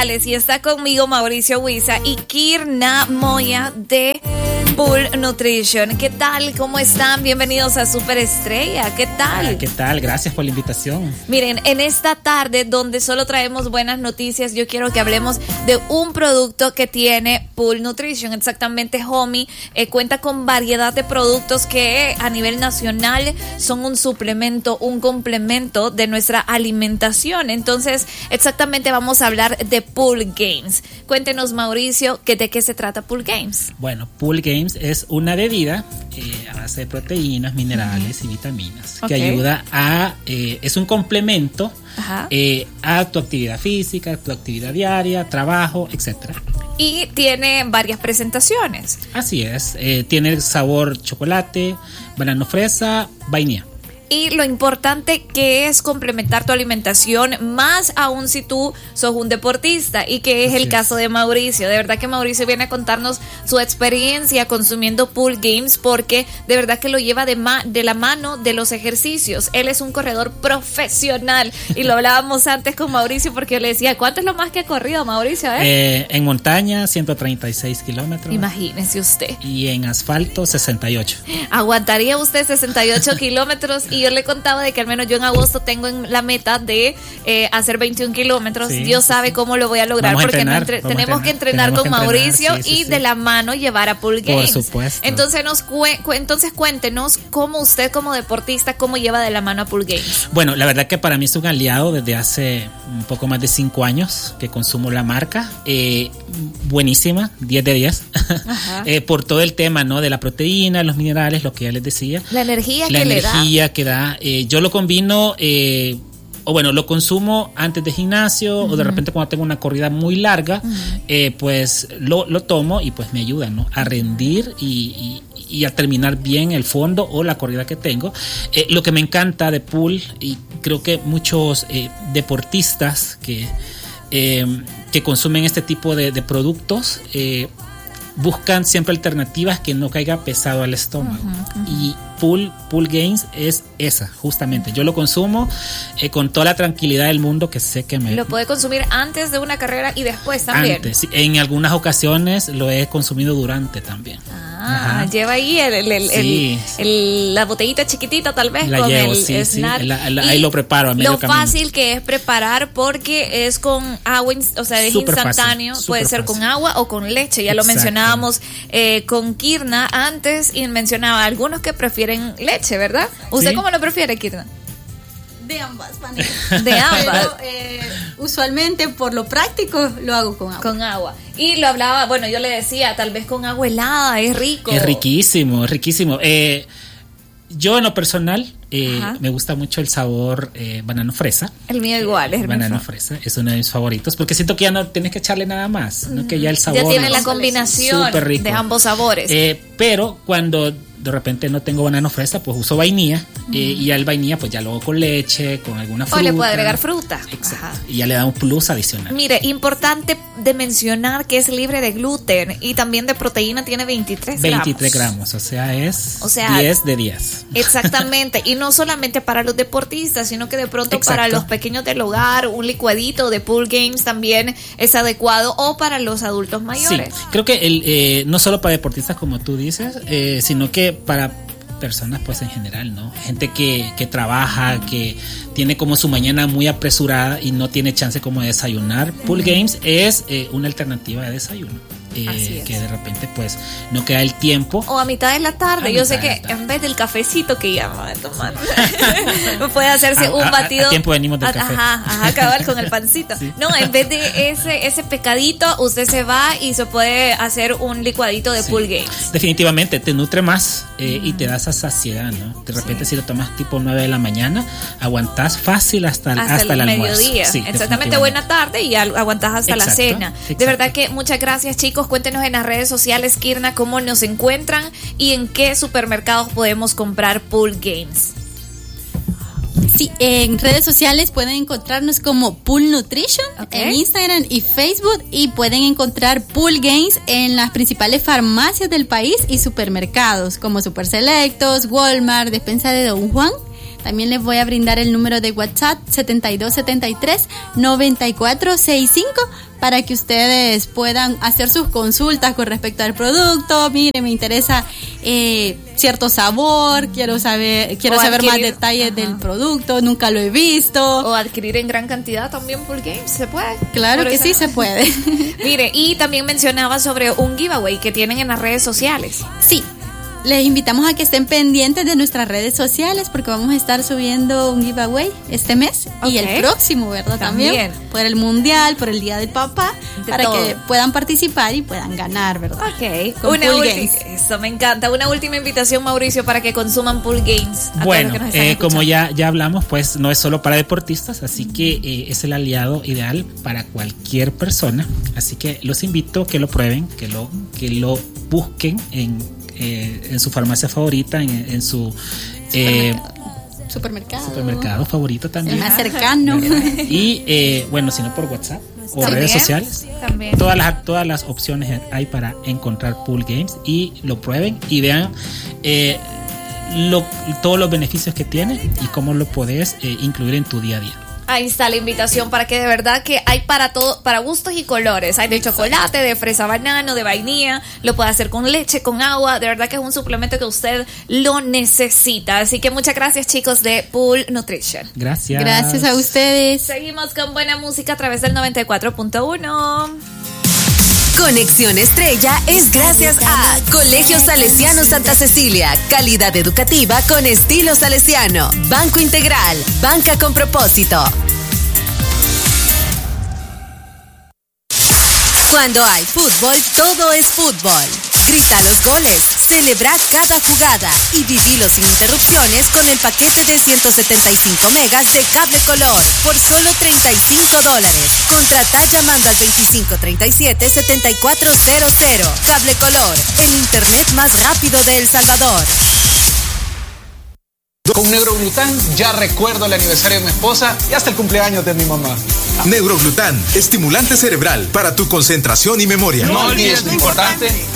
sociales y está conmigo Mauricio Huiza y Kirna Moya de Pool Nutrition. ¿Qué tal? ¿Cómo están? Bienvenidos a Superestrella. ¿Qué tal? ¿Qué tal? Gracias por la invitación. Miren, en esta tarde donde solo traemos buenas noticias, yo quiero que hablemos de un producto que tiene Pool Nutrition, exactamente Homey. Cuenta con variedad de productos que a nivel nacional son un suplemento, un complemento de nuestra alimentación. Entonces, exactamente vamos a hablar de Pool Games. Cuéntenos, Mauricio, ¿de qué se trata Pool Games? Bueno, Pool Games es una bebida a base de proteínas, minerales y vitaminas que ayuda a, es un complemento a tu actividad física, tu actividad diaria, trabajo, etcétera. Y tiene varias presentaciones. Así es, tiene sabor chocolate, banano fresa, vainilla. Y lo importante que es complementar tu alimentación, más aún si tú sos un deportista, y que es el caso de Mauricio. De verdad que Mauricio viene a contarnos su experiencia consumiendo Pool Games, porque de verdad que lo lleva de la mano de los ejercicios. Él es un corredor profesional y lo hablábamos antes con Mauricio porque yo le decía, ¿cuánto es lo más que ha corrido, Mauricio? En montaña, 136 kilómetros. Imagínese usted. Y en asfalto, 68. ¿Aguantaría usted 68 kilómetros? Y yo le contaba de que al menos yo en agosto tengo en la meta de hacer 21 kilómetros. Sí, Dios sabe cómo lo voy a lograr, porque tenemos que entrenar con Mauricio y de la mano llevar a Pool Games. Por supuesto. Entonces, entonces cuéntenos cómo usted como deportista, cómo lleva de la mano a Pool Games. Bueno, la verdad que para mí es un aliado desde hace un poco más de 5 años que consumo la marca. Buenísima, 10 de 10. Por todo el tema, ¿no? De la proteína, los minerales, lo que ya les decía. La energía que da. Yo lo combino, lo consumo antes de gimnasio o de repente cuando tengo una corrida muy larga, pues lo tomo y pues me ayuda, ¿no? A rendir y a terminar bien el fondo o la corrida que tengo. Lo que me encanta de Pool, y creo que muchos deportistas que consumen este tipo de productos buscan siempre alternativas que no caiga pesado al estómago. Y Pool Games es esa, justamente. Yo lo consumo con toda la tranquilidad del mundo, que sé que lo puede consumir antes de una carrera y después también. Antes, sí, en algunas ocasiones lo he consumido durante también. Lleva ahí la botellita chiquitita tal vez la con llevo, el snack. Ahí lo preparo a medio lo camino. Fácil que es preparar, porque es con agua, o sea, es super instantáneo, fácil, puede ser fácil. Con agua o con leche. Ya lo mencionábamos con Kirna antes, y mencionaba algunos que prefieren leche, ¿verdad? ¿Usted cómo lo prefiere, Kirna? De ambas, de ambas. Pero usualmente por lo práctico lo hago con agua. Con agua. Y lo hablaba, bueno, yo le decía, tal vez con agua helada, es rico. Es riquísimo, es riquísimo. Yo en lo personal me gusta mucho el sabor banano fresa. El mío igual, es el banano fresa, es uno de mis favoritos, porque siento que ya no tienes que echarle nada más, ¿no? Que ya el sabor ya tiene la combinación de ambos sabores. Pero cuando de repente no tengo banano fresa, pues uso vainilla, y al vainilla pues ya lo hago con leche, con alguna fruta. O le puede agregar fruta. Exacto. Y ya le da un plus adicional. Mire, importante de mencionar que es libre de gluten y también de proteína, tiene 23 gramos, o sea, es 10 de 10. Exactamente, y no solamente para los deportistas, sino que de pronto para los pequeños del hogar, un licuadito de Pool Games también es adecuado, o para los adultos mayores. Sí, creo que no solo para deportistas como tú dices, sino que para personas pues en general, ¿no? Gente que trabaja, que tiene como su mañana muy apresurada y no tiene chance como de desayunar. Pool Games es una alternativa de desayuno. Que de repente pues no queda el tiempo. O a mitad de la tarde. Yo sé que en vez del cafecito que ya va a tomar, puede hacerse un batido. A tiempo venimos del café. Acabar con el pancito. Sí. No, en vez de ese pecadito, usted se va y se puede hacer un licuadito de Pool Games. Definitivamente, te nutre más y te da esa saciedad, ¿no? De repente si lo tomas tipo 9 de la mañana, aguantás fácil hasta el almuerzo. Mediodía. Sí, exactamente, buena tarde y aguantás hasta la cena. De verdad que muchas gracias, chicos. Cuéntenos en las redes sociales, Kirna, cómo nos encuentran y en qué supermercados podemos comprar Pool Games. Sí, en redes sociales pueden encontrarnos como Pool Nutrition en Instagram y Facebook, y pueden encontrar Pool Games en las principales farmacias del país y supermercados como Super Selectos, Walmart, Despensa de Don Juan. También les voy a brindar el número de WhatsApp 7273-9465 para que ustedes puedan hacer sus consultas con respecto al producto. Mire, me interesa cierto sabor, quiero saber más detalles del producto, nunca lo he visto. O adquirir en gran cantidad también Pool Games, ¿se puede? Claro que sí se puede. Mire, y también mencionaba sobre un giveaway que tienen en las redes sociales. Sí. Les invitamos a que estén pendientes de nuestras redes sociales porque vamos a estar subiendo un giveaway este mes y el próximo, ¿verdad? También por el Mundial, por el Día del Papá, para que puedan participar y puedan ganar, ¿verdad? Ok. Eso me encanta. Una última invitación, Mauricio, para que consuman Pool Games. Bueno, como ya hablamos, pues no es solo para deportistas, así que es el aliado ideal para cualquier persona. Así que los invito a que lo prueben, que lo busquen en su farmacia favorita, en su supermercado favorito también. El más cercano. Y bueno, si no por WhatsApp o ¿También? Redes sociales. También. Todas las opciones hay para encontrar Pool Games y lo prueben y vean todos los beneficios que tiene y cómo lo podés incluir en tu día a día. Ahí está la invitación para que de verdad que hay para todo, para gustos y colores. Hay de chocolate, de fresa banano, de vainilla. Lo puede hacer con leche, con agua. De verdad que es un suplemento que usted lo necesita. Así que muchas gracias, chicos de Pool Nutrition. Gracias. Gracias a ustedes. Seguimos con buena música a través del 94.1. Conexión Estrella es gracias a Colegio Salesiano Santa Cecilia, calidad educativa con estilo salesiano. Banco Integral, banca con propósito. Cuando hay fútbol, todo es fútbol. Grita los goles, celebra cada jugada y vivilo sin interrupciones con el paquete de 175 megas de Cable Color por solo $35. Contrata llamando al 2537-7400. Cable Color, el internet más rápido de El Salvador. Con Neuroglután ya recuerdo el aniversario de mi esposa y hasta el cumpleaños de mi mamá. Neuroglután, estimulante cerebral para tu concentración y memoria. No olvides lo importante